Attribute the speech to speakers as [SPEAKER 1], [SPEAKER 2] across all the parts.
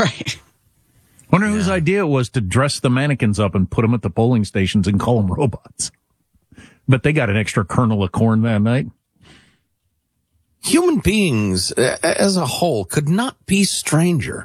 [SPEAKER 1] Right.
[SPEAKER 2] Wonder whose idea it was to dress the mannequins up and put them at the polling stations and call them robots. But they got an extra kernel of corn that night.
[SPEAKER 3] Human beings as a whole could not be stranger.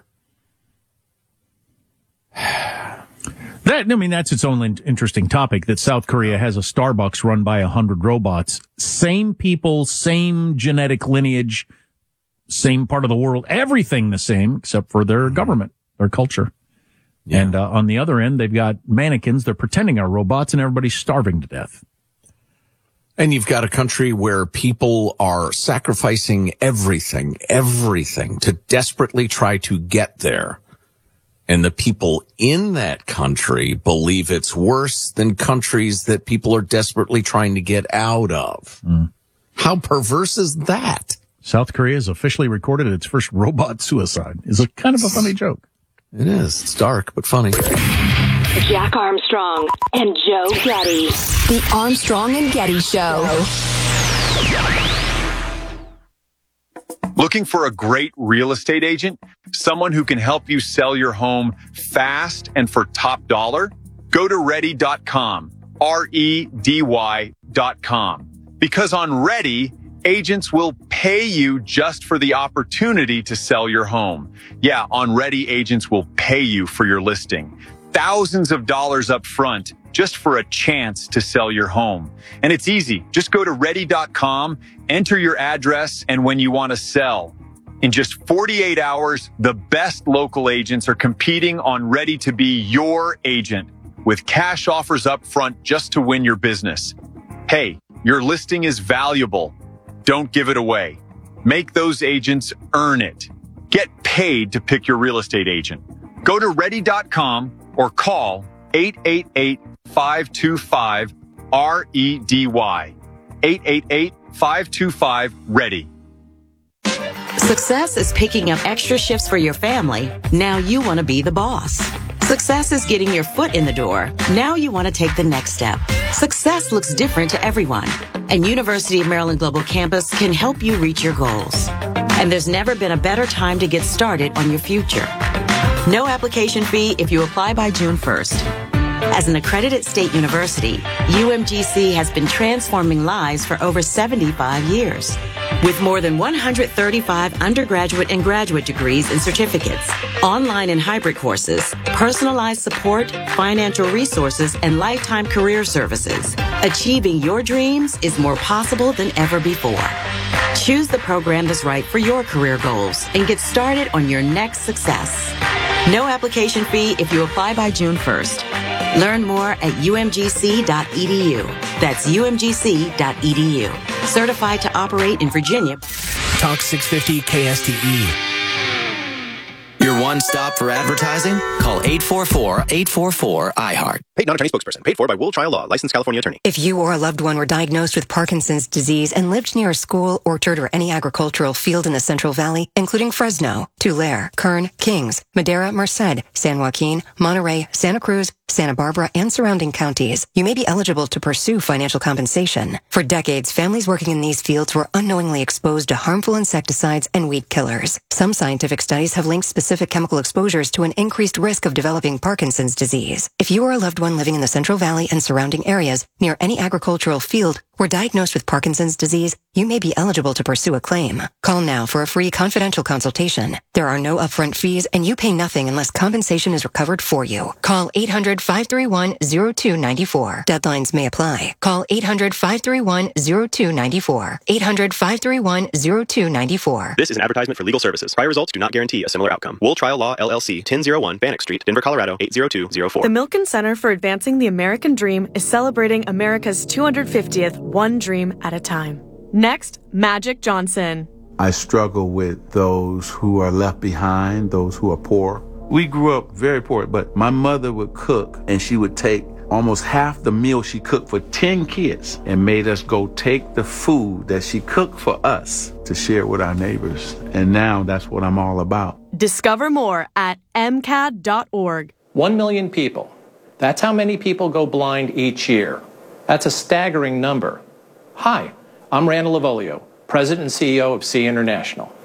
[SPEAKER 2] That's its own interesting topic, that South Korea has a Starbucks run by 100 robots. Same people, same genetic lineage, same part of the world, everything the same except for their government, their culture. Yeah. And on the other end, they've got mannequins. They're pretending are robots, and everybody's starving to death.
[SPEAKER 3] And you've got a country where people are sacrificing everything to desperately try to get there. And the people in that country believe it's worse than countries that people are desperately trying to get out of. How perverse is that?
[SPEAKER 2] South Korea has officially recorded its first robot suicide. It's a kind of a funny joke.
[SPEAKER 3] It is. It's dark, but funny.
[SPEAKER 4] Jack Armstrong and Joe Getty.
[SPEAKER 5] The Armstrong and Getty Show.
[SPEAKER 6] Looking for a great real estate agent? Someone who can help you sell your home fast and for top dollar? Go to ready.com, REDY.com. Because on Ready, agents will pay you just for the opportunity to sell your home. Yeah, on Ready, agents will pay you for your listing. Thousands of dollars up front just for a chance to sell your home. And it's easy. Just go to ready.com, enter your address, and when you want to sell. In just 48 hours, the best local agents are competing on Ready to be your agent with cash offers up front just to win your business. Hey, your listing is valuable. Don't give it away. Make those agents earn it. Get paid to pick your real estate agent. Go to ready.com or call 888-525-REDY. 888-525-READY.
[SPEAKER 7] Success is picking up extra shifts for your family. Now you want to be the boss. Success is getting your foot in the door. Now you want to take the next step. Success looks different to everyone, and University of Maryland Global Campus can help you reach your goals. And there's never been a better time to get started on your future. No application fee if you apply by June 1st. As an accredited state university, UMGC has been transforming lives for over 75 years. With more than 135 undergraduate and graduate degrees and certificates, online and hybrid courses, personalized support, financial resources, and lifetime career services, achieving your dreams is more possible than ever before. Choose the program that's right for your career goals and get started on your next success. No application fee if you apply by June 1st. Learn more at umgc.edu. That's umgc.edu. Certified to operate in Virginia.
[SPEAKER 8] Talk 650 KSTE.
[SPEAKER 9] Your one stop for advertising? Call 844-844-IHEART.
[SPEAKER 10] Paid non-attorney spokesperson. Paid for by Wool Trial Law. Licensed California attorney.
[SPEAKER 11] If you or a loved one were diagnosed with Parkinson's disease and lived near a school, orchard, or any agricultural field in the Central Valley, including Fresno, Tulare, Kern, Kings, Madera, Merced, San Joaquin, Monterey, Santa Cruz, Santa Barbara, and surrounding counties, you may be eligible to pursue financial compensation. For decades, families working in these fields were unknowingly exposed to harmful insecticides and weed killers. Some scientific studies have linked specific chemical exposures to an increased risk of developing Parkinson's disease. If you or a loved one living in the Central Valley and surrounding areas near any agricultural field were diagnosed with Parkinson's disease, you may be eligible to pursue a claim. Call now for a free confidential consultation. There are no upfront fees, and you pay nothing unless compensation is recovered for you. Call 800-531-0294. Deadlines may apply. Call 800-531-0294. 800-531-0294.
[SPEAKER 10] This is an advertisement for legal services. Prior results do not guarantee a similar outcome. Wool Trial Law, LLC, 1001 Bannock Street, Denver, Colorado, 80204.
[SPEAKER 12] The Milken Center for Advancing the American Dream is celebrating America's 250th One Dream at a Time. Next, Magic Johnson.
[SPEAKER 13] I struggle with those who are left behind, those who are poor. We grew up very poor, but my mother would cook, and she would take almost half the meal she cooked for 10 kids and made us go take the food that she cooked for us to share with our neighbors. And now that's what I'm all about.
[SPEAKER 12] Discover more at MCAD.org.
[SPEAKER 14] 1 million people. That's how many people go blind each year. That's a staggering number. Hi, I'm Randall Lavolio, President and CEO of SEE International.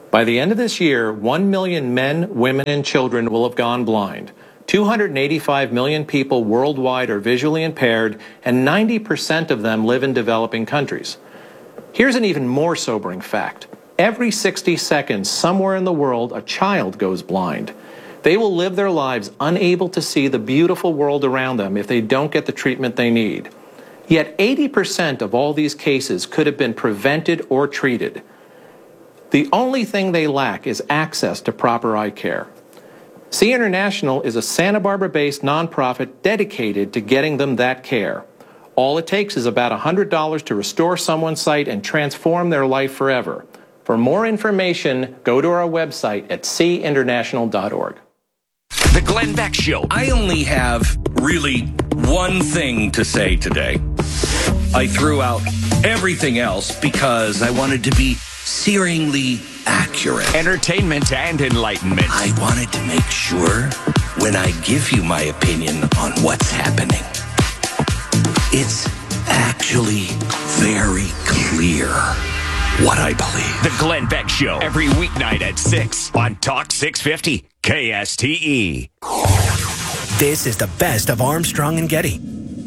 [SPEAKER 14] By the end of this year, 1 million men, women, and children will have gone blind. 285 million people worldwide are visually impaired, and 90% of them live in developing countries. Here's an even more sobering fact. Every 60 seconds, somewhere in the world, a child goes blind. They will live their lives unable to see the beautiful world around them if they don't get the treatment they need. Yet 80% of all these cases could have been prevented or treated. The only thing they lack is access to proper eye care. See International is a Santa Barbara-based nonprofit dedicated to getting them that care. All it takes is about $100 to restore someone's sight and transform their life forever. For more information, go to our website at seeinternational.org.
[SPEAKER 1] The Glenn Beck Show. I only have really one thing to say today. I threw out everything else because I wanted to be searingly accurate. Entertainment and enlightenment. I wanted to make sure when I give you my opinion on what's happening, it's actually very clear what I believe. The Glenn Beck Show. Every weeknight at 6 on Talk 650 KSTE.
[SPEAKER 8] This is the best of Armstrong and Getty.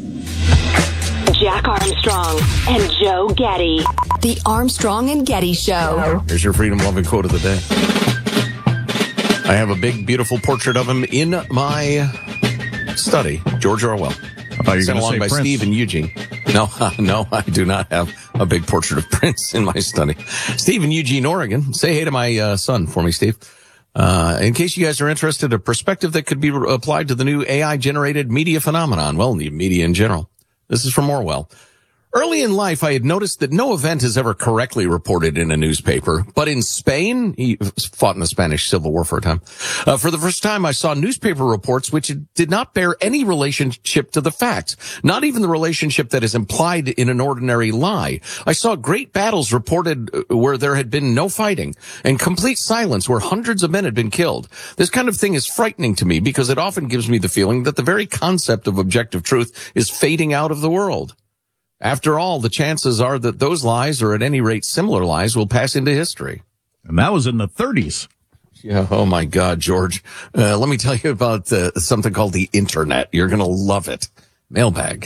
[SPEAKER 4] Jack Armstrong and Joe Getty.
[SPEAKER 5] The Armstrong and Getty Show.
[SPEAKER 3] Here's your freedom-loving quote of the day. I have a big, beautiful portrait of him in my study. George Orwell. Sent along by Prince. Steve and Eugene. No, I do not have a big portrait of Prince in my study. Steve in Eugene, Oregon. Say hey to my son for me, Steve. In case you guys are interested, a perspective that could be applied to the new AI-generated media phenomenon. Well, the media in general. This is from Orwell. Early in life, I had noticed that no event is ever correctly reported in a newspaper. But in Spain, he fought in the Spanish Civil War for a time. For the first time, I saw newspaper reports which did not bear any relationship to the facts, not even the relationship that is implied in an ordinary lie. I saw great battles reported where there had been no fighting, and complete silence where hundreds of men had been killed. This kind of thing is frightening to me because it often gives me the feeling that the very concept of objective truth is fading out of the world. After all, the chances are that those lies, or at any rate similar lies, will pass into history.
[SPEAKER 2] And that was in the 30s.
[SPEAKER 3] Yeah. Oh, my God, George. Let me tell you about something called the Internet. You're going to love it. Mailbag.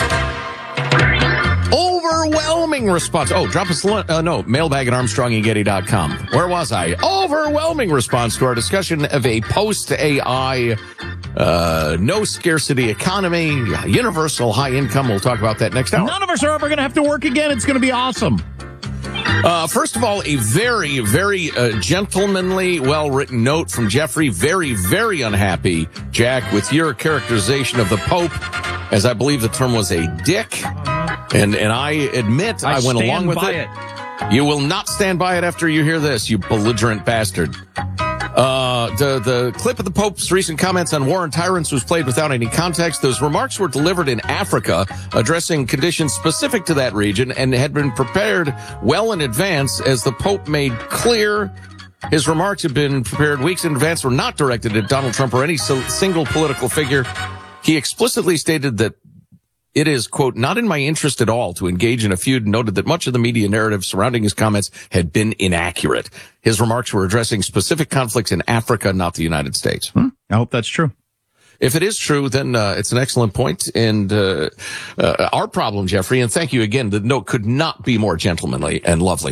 [SPEAKER 3] Overwhelming response. Oh, drop us mailbag at ArmstrongandGetty.com. Where was I? Overwhelming response to our discussion of a post-AI no scarcity economy, universal high income. We'll talk about that next hour.
[SPEAKER 2] None of us are ever going to have to work again. It's going to be awesome.
[SPEAKER 3] First of all, a very, very gentlemanly, well-written note from Jeffrey. Very, very unhappy, Jack, with your characterization of the Pope, as I believe the term was a dick. And I admit I went along with it. You will not stand by it after you hear this, you belligerent bastard. The clip of the Pope's recent comments on war and tyrants was played without any context. Those remarks were delivered in Africa, addressing conditions specific to that region, and had been prepared well in advance, as the Pope made clear. His remarks had been prepared weeks in advance, were not directed at Donald Trump or any single political figure. He explicitly stated that it is, quote, not in my interest at all to engage in a feud, and noted that much of the media narrative surrounding his comments had been inaccurate. His remarks were addressing specific conflicts in Africa, not the United States.
[SPEAKER 2] I hope that's true.
[SPEAKER 3] If it is true, then it's an excellent point. And our problem, Jeffrey, and thank you again, the note could not be more gentlemanly and lovely,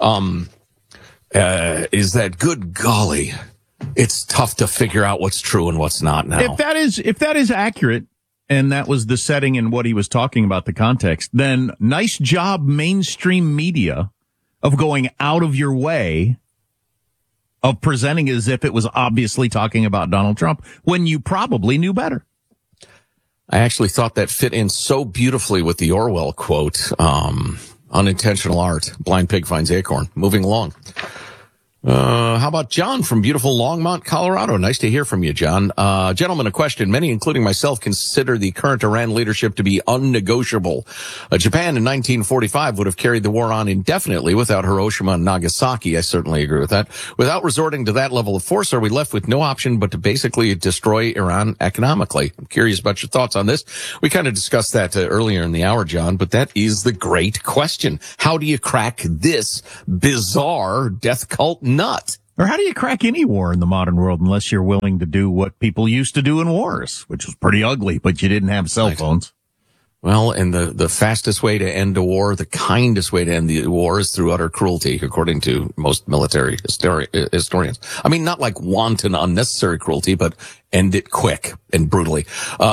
[SPEAKER 3] is that, good golly, it's tough to figure out what's true and what's not now.
[SPEAKER 2] If that is accurate, and that was the setting and what he was talking about, the context, then nice job, mainstream media, of going out of your way of presenting as if it was obviously talking about Donald Trump when you probably knew better.
[SPEAKER 3] I actually thought that fit in so beautifully with the Orwell quote, unintentional art, blind pig finds acorn. Moving along. How about John from beautiful Longmont, Colorado? Nice to hear from you, John. Gentlemen, a question. Many, including myself, consider the current Iran leadership to be unnegotiable. Japan in 1945 would have carried the war on indefinitely without Hiroshima and Nagasaki. I certainly agree with that. Without resorting to that level of force, are we left with no option but to basically destroy Iran economically? I'm curious about your thoughts on this. We kind of discussed that earlier in the hour, John, but that is the great question. How do you crack this bizarre death cult nuts.
[SPEAKER 2] Or how do you crack any war in the modern world unless you're willing to do what people used to do in wars, which was pretty ugly, but you didn't have cell phones?
[SPEAKER 3] Well, and the fastest way to end a war, the kindest way to end the war is through utter cruelty, according to most military historians. I mean, not like wanton, unnecessary cruelty, but end it quick and brutally.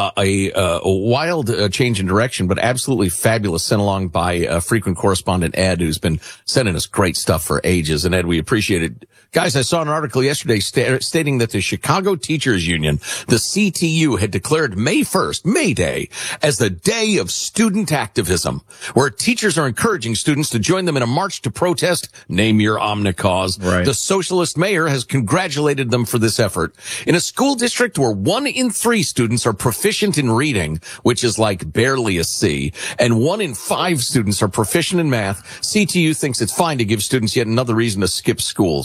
[SPEAKER 3] A wild change in direction, but absolutely fabulous, sent along by frequent correspondent Ed, who's been sending us great stuff for ages. And Ed, we appreciate it. Guys, I saw an article yesterday stating that the Chicago Teachers Union, the CTU, had declared May 1st, May Day, as the day of student activism, where teachers are encouraging students to join them in a march to protest, name your omnicause.
[SPEAKER 2] Right.
[SPEAKER 3] The socialist mayor has congratulated them for this effort. In a school district where 1 in 3 students are proficient in reading, which is like barely a C, and 1 in 5 students are proficient in math, CTU thinks it's fine to give students yet another reason to skip school.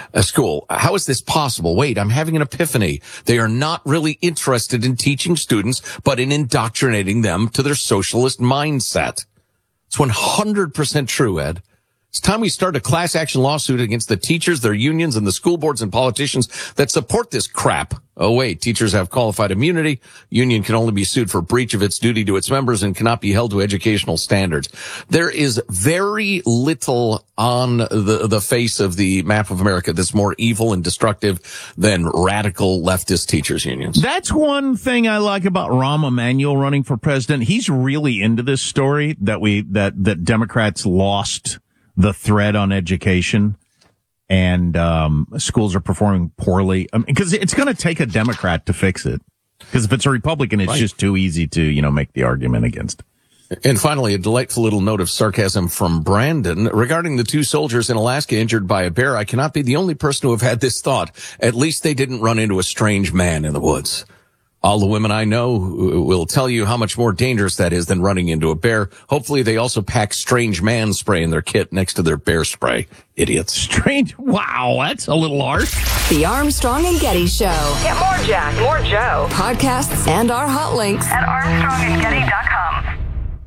[SPEAKER 3] How is this possible? Wait, I'm having an epiphany. They are not really interested in teaching students, but in indoctrinating them to their socialist mindset. It's 100% true, Ed. It's time we start a class action lawsuit against the teachers, their unions, and the school boards and politicians that support this crap. Oh, wait, teachers have qualified immunity. Union can only be sued for breach of its duty to its members and cannot be held to educational standards. There is very little on the face of the map of America that's more evil and destructive than radical leftist teachers unions.
[SPEAKER 2] That's one thing I like about Rahm Emanuel running for president. He's really into this story that Democrats lost the thread on education. And schools are performing poorly. Because it's going to take a Democrat to fix it. Because if it's a Republican, it's just too easy to, make the argument against.
[SPEAKER 3] And finally, a delightful little note of sarcasm from Brandon. Regarding the 2 soldiers in Alaska injured by a bear, I cannot be the only person to have had this thought. At least they didn't run into a strange man in the woods. All the women I know will tell you how much more dangerous that is than running into a bear. Hopefully they also pack strange man spray in their kit next to their bear spray. Idiots.
[SPEAKER 2] Strange. Wow, that's a little harsh.
[SPEAKER 5] The Armstrong and Getty Show.
[SPEAKER 15] Get more Jack, more Joe.
[SPEAKER 5] Podcasts and our hot links
[SPEAKER 15] at ArmstrongandGetty.com.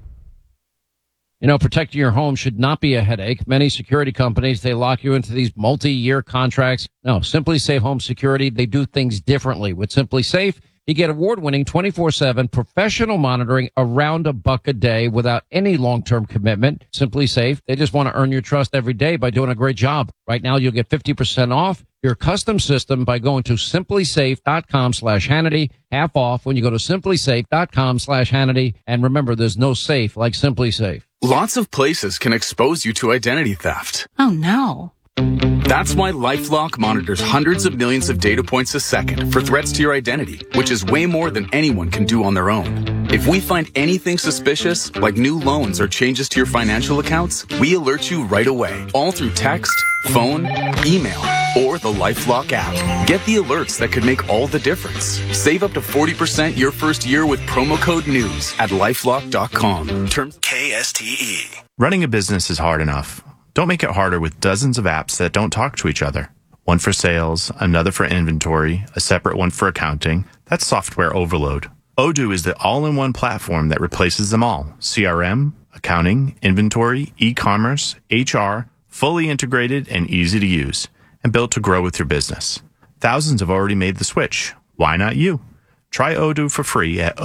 [SPEAKER 16] Protecting your home should not be a headache. Many security companies, they lock you into these multi-year contracts. No, Simply Safe Home Security, they do things differently. With Simply Safe, you get award-winning 24/7 professional monitoring around $1 a day without any long-term commitment. Simply Safe, they just want to earn your trust every day by doing a great job. Right now, you'll get 50% off your custom system by going to simplysafe.com/Hannity. Half off when you go to simplysafe.com/Hannity. And remember, there's no safe like Simply Safe.
[SPEAKER 17] Lots of places can expose you to identity theft.
[SPEAKER 18] Oh, no.
[SPEAKER 17] That's why LifeLock monitors hundreds of millions of data points a second for threats to your identity, which is way more than anyone can do on their own. If we find anything suspicious, like new loans or changes to your financial accounts, we alert you right away, all through text, phone, email, or the LifeLock app. Get the alerts that could make all the difference. Save up to 40% your first year with promo code NEWS at LifeLock.com. Terms
[SPEAKER 19] KSTE. Running a business is hard enough. Don't make it harder with dozens of apps that don't talk to each other. One for sales, another for inventory, a separate one for accounting. That's software overload. Odoo is the all-in-one platform that replaces them all. CRM, accounting, inventory, e-commerce, HR, fully integrated and easy to use, and built to grow with your business. Thousands have already made the switch. Why not you? Try Odoo for free at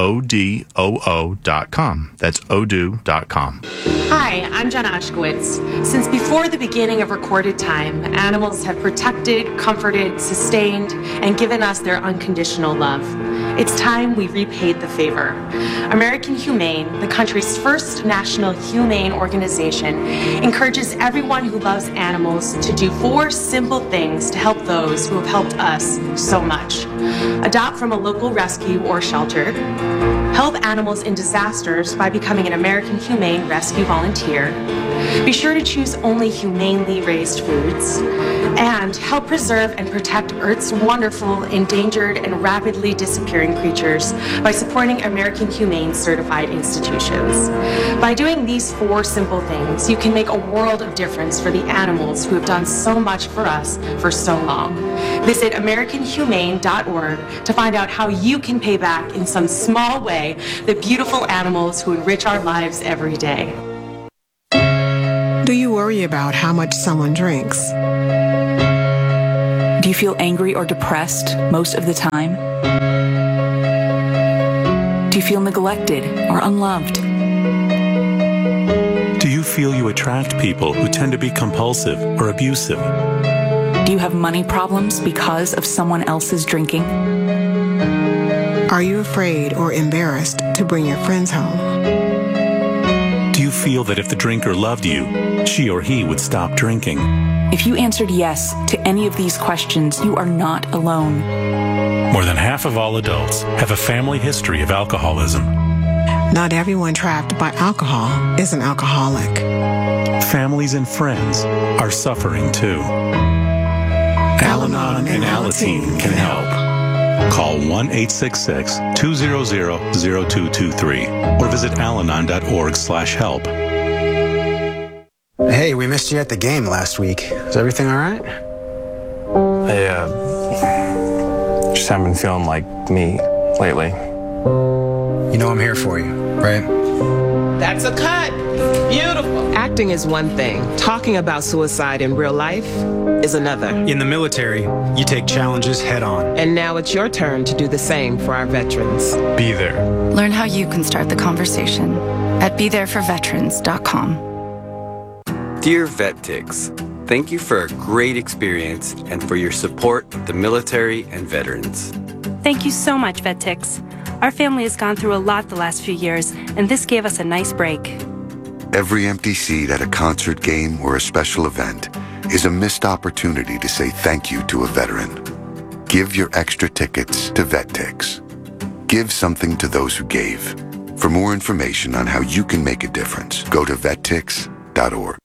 [SPEAKER 19] odoo.com. That's odoo.com.
[SPEAKER 20] Hi, I'm Jenna Ushkowitz. Since before the beginning of recorded time, animals have protected, comforted, sustained, and given us their unconditional love. It's time we repaid the favor. American Humane, the country's first national humane organization, encourages everyone who loves animals to do 4 simple things to help those who have helped us so much. Adopt from a local rescue or shelter. Help animals in disasters by becoming an American Humane Rescue volunteer. Be sure to choose only humanely raised foods. And help preserve and protect Earth's wonderful, endangered, and rapidly disappearing creatures by supporting American Humane certified institutions. By doing these 4 simple things, you can make a world of difference for the animals who have done so much for us for so long. Visit AmericanHumane.org to find out how you can pay back in some small way the beautiful animals who enrich our lives every day.
[SPEAKER 21] Do you worry about how much someone drinks?
[SPEAKER 18] Do you feel angry or depressed most of the time? Do you feel neglected or unloved?
[SPEAKER 21] Do you feel you attract people who tend to be compulsive or abusive?
[SPEAKER 18] Do you have money problems because of someone else's drinking?
[SPEAKER 22] Are you afraid or embarrassed to bring your friends home?
[SPEAKER 21] Do you feel that if the drinker loved you, she or he would stop drinking?
[SPEAKER 18] If you answered yes to any of these questions, you are not alone.
[SPEAKER 21] More than half of all adults have a family history of alcoholism.
[SPEAKER 22] Not everyone trapped by alcohol is an alcoholic.
[SPEAKER 21] Families and friends are suffering too. Al-Anon and Alateen can help. Call 1-866-200-0223 or visit alanon.org/help.
[SPEAKER 23] Hey, we missed you at the game last week. Is everything all right?
[SPEAKER 24] I just haven't been feeling like me lately.
[SPEAKER 23] You know I'm here for you, right?
[SPEAKER 25] That's a cut. Beautiful. Acting is one thing. Talking about suicide in real life is another.
[SPEAKER 26] In the military, you take challenges head on.
[SPEAKER 25] And now it's your turn to do the same for our veterans.
[SPEAKER 26] Be there.
[SPEAKER 27] Learn how you can start the conversation at BeThereForVeterans.com.
[SPEAKER 28] Dear VetTix, thank you for a great experience and for your support of the military and veterans.
[SPEAKER 29] Thank you so much, VetTix. Our family has gone through a lot the last few years, and this gave us a nice break.
[SPEAKER 30] Every empty seat at a concert, game, or a special event is a missed opportunity to say thank you to a veteran. Give your extra tickets to VetTix. Give something to those who gave. For more information on how you can make a difference, go to vettix.org.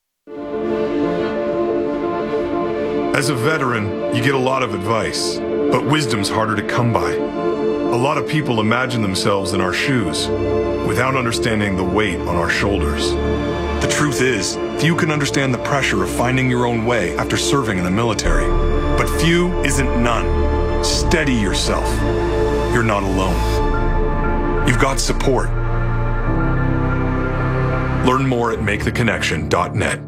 [SPEAKER 31] As a veteran, you get a lot of advice, but wisdom's harder to come by. A lot of people imagine themselves in our shoes without understanding the weight on our shoulders. The truth is, few can understand the pressure of finding your own way after serving in the military. But few isn't none. Steady yourself. You're not alone. You've got support. Learn more at maketheconnection.net.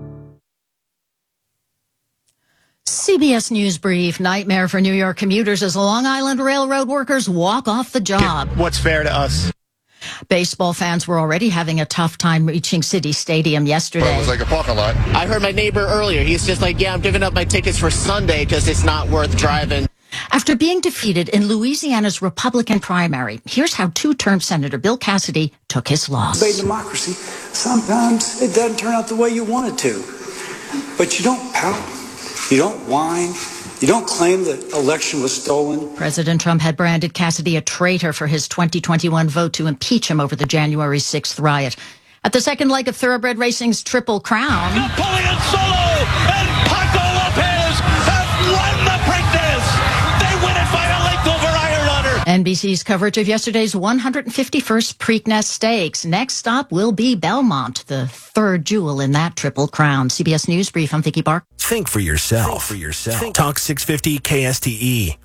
[SPEAKER 31] CBS News Brief. Nightmare for New York commuters as Long Island Railroad workers walk off the job.
[SPEAKER 32] What's fair to us?
[SPEAKER 31] Baseball fans were already having a tough time reaching City Stadium yesterday.
[SPEAKER 32] Well, it was like a parking lot. I heard my neighbor earlier. He's just like, yeah, I'm giving up my tickets for Sunday because it's not worth driving.
[SPEAKER 31] After being defeated in Louisiana's Republican primary, here's how two-term Senator Bill Cassidy took his loss.
[SPEAKER 33] Debate democracy. Sometimes it doesn't turn out the way you want it to. But you don't pout. You don't whine. You don't claim the election was stolen.
[SPEAKER 31] President Trump had branded Cassidy a traitor for his 2021 vote to impeach him over the January 6th riot. At the second leg of thoroughbred racing's Triple Crown,
[SPEAKER 34] Napoleon Solo and Paco Lopez have won the Preakness. They win it by a length over Iron Honor.
[SPEAKER 31] NBC's coverage of yesterday's 151st Preakness Stakes. Next stop will be Belmont, the third jewel in that Triple Crown. CBS News Brief, I'm Vicki Bark.
[SPEAKER 8] Think for yourself. Talk 650 KSTE.